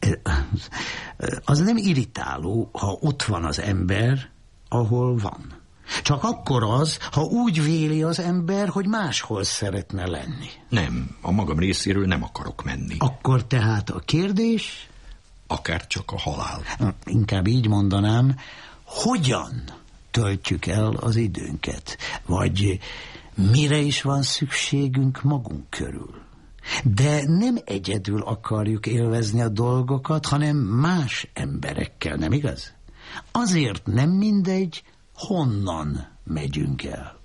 Az nem irritáló, ha ott van az ember, ahol van. Csak akkor az, ha úgy véli az ember, hogy máshol szeretne lenni. Nem, a magam részéről nem akarok menni. Akkor tehát a kérdés... Akár csak a halál. Inkább így mondanám, hogyan töltjük el az időnket? Vagy mire is van szükségünk magunk körül? De nem egyedül akarjuk élvezni a dolgokat, hanem más emberekkel, nem igaz? Azért nem mindegy, honnan megyünk el.